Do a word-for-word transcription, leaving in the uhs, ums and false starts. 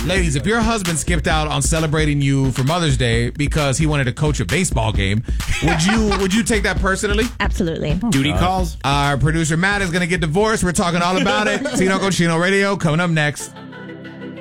Ladies, if your husband skipped out on celebrating you for Mother's Day because he wanted to coach a baseball game, would you would you take that personally? Absolutely. Duty calls. Our producer Matt is going to get divorced. We're talking all about it. Tino Cochino Radio coming up next.